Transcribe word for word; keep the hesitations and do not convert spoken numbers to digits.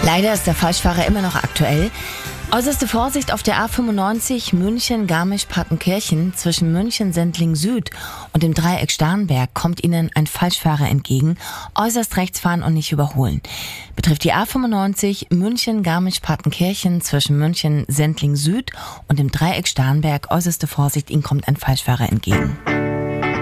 Leider ist der Falschfahrer immer noch aktuell. Äußerste Vorsicht auf der A fünfundneunzig München-Garmisch-Partenkirchen zwischen München-Sendling-Süd und dem Dreieck Starnberg kommt Ihnen ein Falschfahrer entgegen. Äußerst rechts fahren und nicht überholen. Betrifft die A fünfundneunzig München-Garmisch-Partenkirchen zwischen München-Sendling-Süd und dem Dreieck Starnberg. Äußerste Vorsicht, Ihnen kommt ein Falschfahrer entgegen.